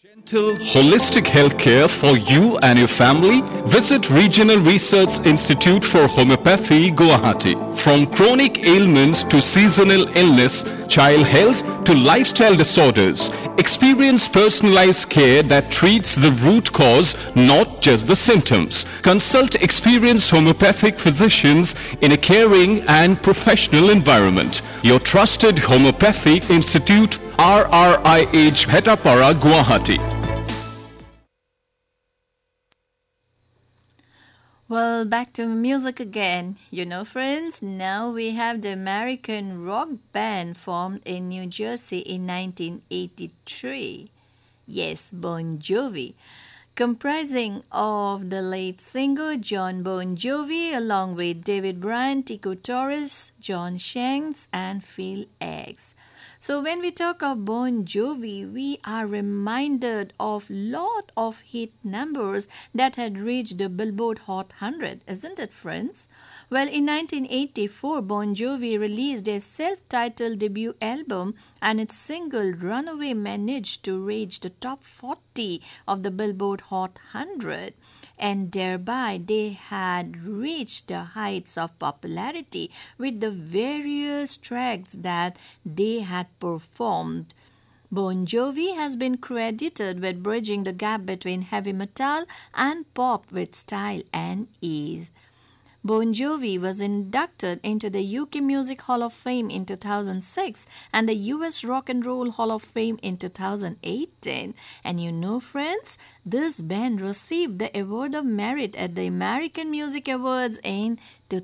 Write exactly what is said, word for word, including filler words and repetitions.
Gentle, holistic healthcare for you and your family? Visit Regional Research Institute for Homeopathy, Guwahati. From chronic ailments to seasonal illness, child health to lifestyle disorders, experience personalized care that treats the root cause, not just the symptoms. Consult experienced homeopathic physicians in a caring and professional environment. Your trusted Homeopathic Institute, R R I H, Bhetapara, Guwahati. Well, back to music again. You know, friends, now we have the American rock band formed in New Jersey in nineteen eighty-three. Yes, Bon Jovi. Comprising of the late singer John Bon Jovi along with David Bryan, Tico Torres, John Shanks, and Phil X. So when we talk of Bon Jovi, we are reminded of lot of hit numbers that had reached the Billboard Hot one hundred, isn't it, friends? Well, in nineteen eighty-four, Bon Jovi released a self-titled debut album and its single Runaway managed to reach the top forty of the Billboard Hot one hundred. And thereby they had reached the heights of popularity with the various tracks that they had performed. Bon Jovi has been credited with bridging the gap between heavy metal and pop with style and ease. Bon Jovi was inducted into the U K Music Hall of Fame in two thousand six and the U S Rock and Roll Hall of Fame in two thousand eighteen. And you know, friends, this band received the Award of Merit at the American Music Awards in two